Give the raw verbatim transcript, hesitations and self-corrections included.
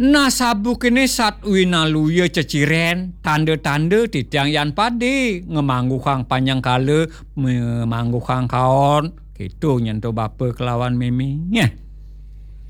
Nah sabu kene sat winaluya ceciren tanda-tanda titiang yan pade ngemanggu kang panjang kala memanggu kang kaon gitu nyentuh bapa kelawan meme ya.